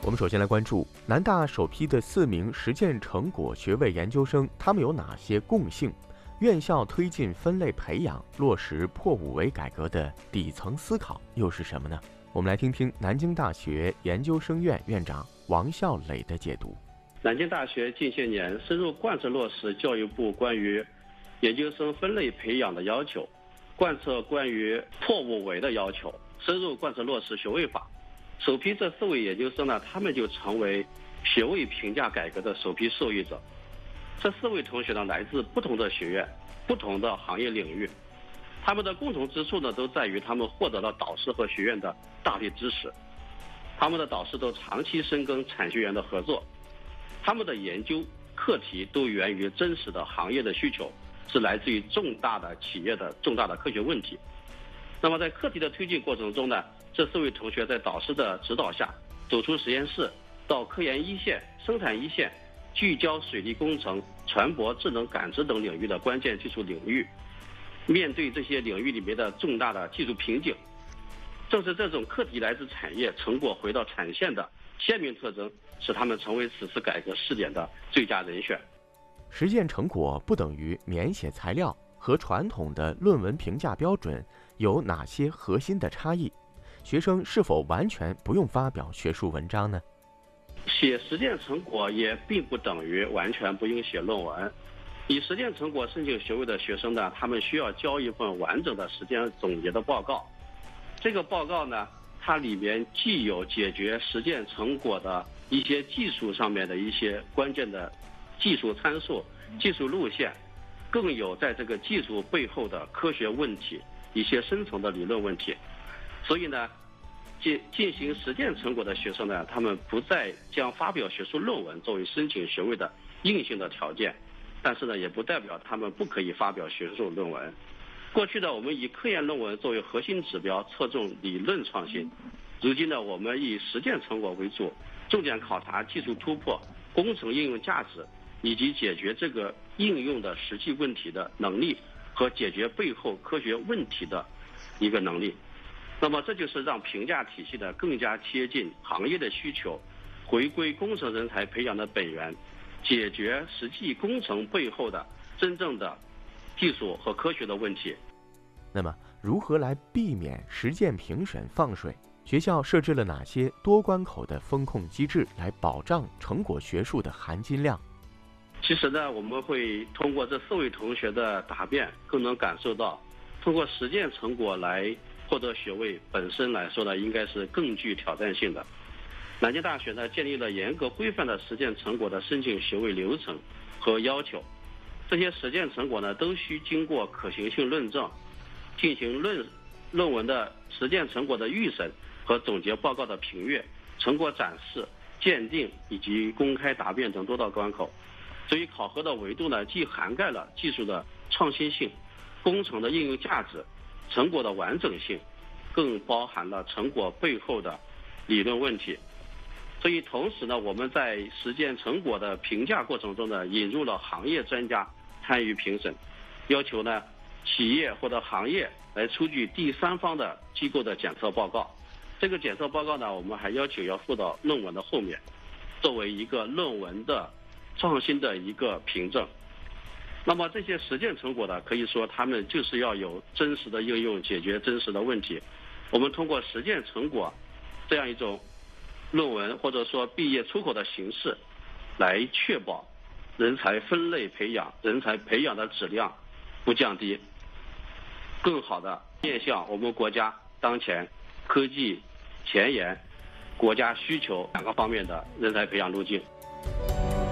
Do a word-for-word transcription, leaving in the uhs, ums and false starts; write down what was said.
我们首先来关注南大首批的四名实践成果学位研究生，他们有哪些共性？院校推进分类培养，落实破五维改革的底层思考又是什么呢？我们来听听南京大学研究生院院长王孝磊的解读。 南京大学近些年深入贯彻落实教育部关于研究生分类培养的要求，贯彻关于破五维的要求，深入贯彻落实学位法。首批这四位研究生呢，他们就成为学位评价改革的首批受益者。这四位同学呢，来自不同的学院、不同的行业领域，他们的共同之处呢，都在于他们获得了导师和学院的大力支持。他们的导师都长期深耕产学研的合作，他们的研究课题都源于真实的行业的需求，是来自于重大的企业的重大的科学问题。那么在课题的推进过程中呢，这四位同学在导师的指导下，走出实验室，到科研一线、生产一线，聚焦水利工程、船舶、智能感知等领域的关键技术领域，面对这些领域里面的重大的技术瓶颈。正是这种课题来自产业，成果回到产线的鲜明特征，使他们成为此次改革试点的最佳人选。 实践成果不等于免写材料，和传统的论文评价标准有哪些核心的差异？学生是否完全不用发表学术文章呢？ 写实践成果也并不等于完全不用写论文。以实践成果申请学位的学生呢，他们需要交一份完整的实践总结的报告。这个报告呢，它里面既有解决实践成果的一些技术上面的一些关键的技术参数、技术路线，更有在这个技术背后的科学问题、一些深层的理论问题。所以呢，进进行实践成果的学生呢，他们不再将发表学术论文作为申请学位的硬性的条件，但是呢，也不代表他们不可以发表学术论文。过去呢，我们以科研论文作为核心指标，侧重理论创新。如今呢，我们以实践成果为主，重点考察技术突破、工程应用价值，以及解决这个应用的实际问题的能力和解决背后科学问题的一个能力。那么这就是让评价体系呢更加贴近行业的需求，回归工程人才培养的本源，解决实际工程背后的真正的技术和科学的问题。 那么如何来避免实践评审放水？学校设置了哪些多关口的风控机制来保障成果学术的含金量？ 其实呢，我们会通过这四位同学的答辩，更能感受到通过实践成果来获得学位本身来说呢，应该是更具挑战性的。南京大学呢，建立了严格规范的实践成果的申请学位流程和要求。这些实践成果呢，都需经过可行性论证，进行论论文的实践成果的预审和总结报告的评阅、成果展示、鉴定以及公开答辩等多道关口。所以考核的维度呢，既涵盖了技术的创新性、工程的应用价值、成果的完整性，更包含了成果背后的理论问题。所以同时呢，我们在实践成果的评价过程中呢，引入了行业专家参与评审，要求呢企业或者行业来出具第三方的机构的检测报告。这个检测报告呢，我们还要求要附到论文的后面，作为一个论文的创新的一个凭证。那么这些实践成果呢，可以说他们就是要有真实的应用，解决真实的问题。我们通过实践成果这样一种论文或者说毕业出口的形式，来确保人才分类培养、人才培养的质量不降低，更好的面向我们国家当前科技前沿、国家需求两个方面的人才培养路径。